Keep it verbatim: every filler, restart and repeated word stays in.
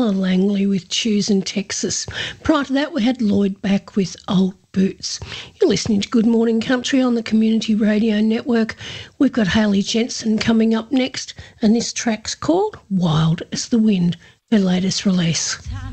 Tyler Langley with Choosing Texas. Prior to that, we had Lloyd Back with Old Boots. You're listening to Good Morning Country on the Community Radio Network. We've got Hayley Jensen coming up next, and this track's called Wild as the Wind, her latest release.